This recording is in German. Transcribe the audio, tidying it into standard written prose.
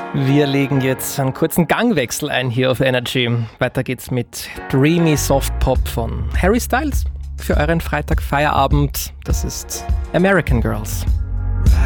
Wir legen jetzt einen kurzen Gangwechsel ein hier auf Energy. Weiter geht's mit Dreamy Soft Pop von Harry Styles. Für euren Freitag-Feierabend, das ist American Girls.